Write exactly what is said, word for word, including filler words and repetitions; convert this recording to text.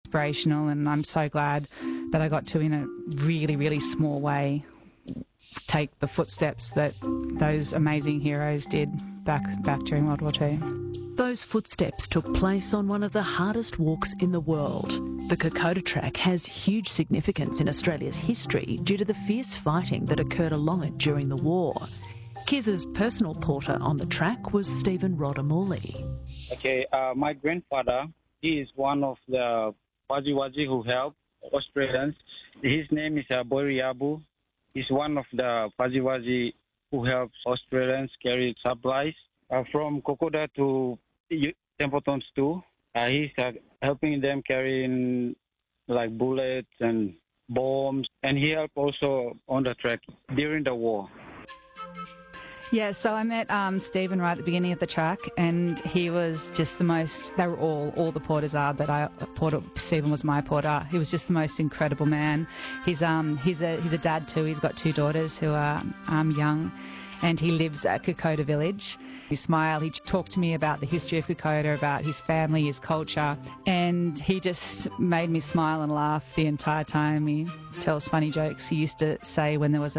inspirational, and I'm so glad that I got to, in a really, really small way, take the footsteps that those amazing heroes did back back during World War Two. Those footsteps took place on one of the hardest walks in the world. The Kokoda Track has huge significance in Australia's history due to the fierce fighting that occurred along it during the war. Kiz's personal porter on the track was Stephen Rodamuli. Okay, uh, my grandfather, he is one of the Waji-Waji who helped Australians. His name is uh, Boriabu. He's one of the Waji-Waji who helps Australians carry supplies uh, from Kokoda to Templeton too. Uh, he's uh, helping them carrying like bullets and bombs, and he helped also on the track during the war. Yeah, so I met um, Stephen right at the beginning of the track, and he was just the most, they were all, all the porters are, but I, porter, Stephen was my porter. He was just the most incredible man. He's, um, he's, a, he's a dad too. He's got two daughters who are um, young, and he lives at Kokoda Village. He smiled, he talked to me about the history of Kokoda, about his family, his culture, and he just made me smile and laugh the entire time. He tells funny jokes. He used to say when there was a